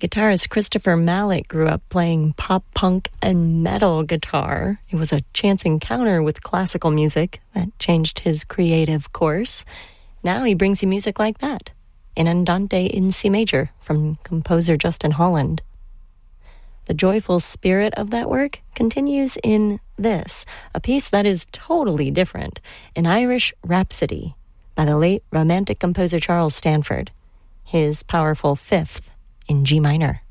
Guitarist Christopher Mallet grew up playing pop, punk, and metal guitar. It was a chance encounter with classical music that changed his creative course. Now he brings you music like that, in Andante in C major from composer Justin Holland. The joyful spirit of that work continues in this, a piece that is totally different, an Irish Rhapsody by the late Romantic composer Charles Stanford, his powerful fifth in G minor.